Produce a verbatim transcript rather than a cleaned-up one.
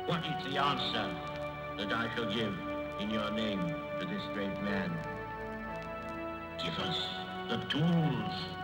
What is the answer that I shall give in your name to this great man? Give us the tools